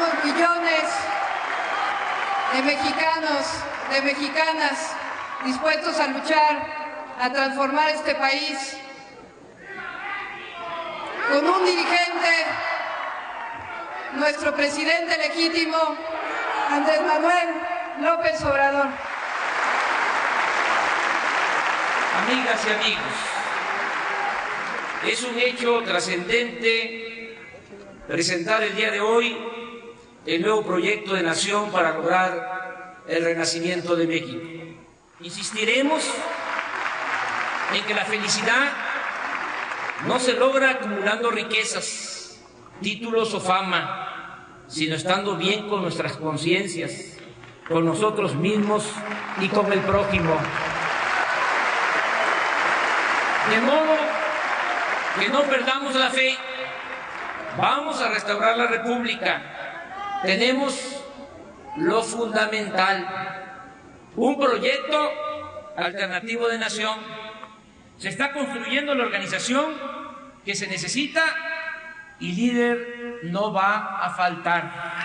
somos millones de mexicanos, de mexicanas dispuestos a luchar, a transformar este país con un dirigente, nuestro presidente legítimo, Andrés Manuel López Obrador. Amigas y amigos, es un hecho trascendente presentar el día de hoy el nuevo proyecto de nación para lograr el renacimiento de México. Insistiremos en que la felicidad no se logra acumulando riquezas, títulos o fama, sino estando bien con nuestras conciencias, con nosotros mismos y con el prójimo. De modo que no perdamos la fe, vamos a restaurar la República. Tenemos lo fundamental, un proyecto alternativo de nación. Se está construyendo la organización que se necesita y líder no va a faltar.